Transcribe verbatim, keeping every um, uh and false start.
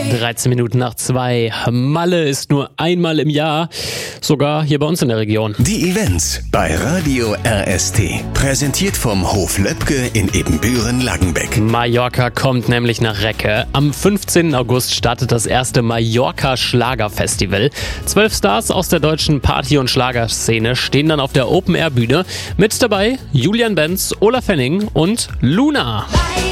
dreizehn Minuten nach zwei. Malle ist nur einmal im Jahr, sogar hier bei uns in der Region. Die Events bei Radio R S T. Präsentiert vom Hof Löbke in Ebenbüren-Langenbeck. Mallorca kommt nämlich nach Recke. Am fünfzehnten August startet das erste Mallorca Schlagerfestival. Zwölf Stars aus der deutschen Party- und Schlagerszene stehen dann auf der Open-Air-Bühne. Mit dabei Julian Benz, Olaf Henning und Luna.